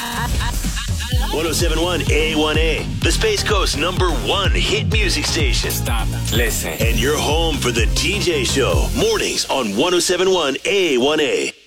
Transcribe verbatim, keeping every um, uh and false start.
one oh seven point one A one A, the Space Coast number one hit music station. Stop. Listen. And you're home for the D J Show, mornings on one oh seven point one A one A.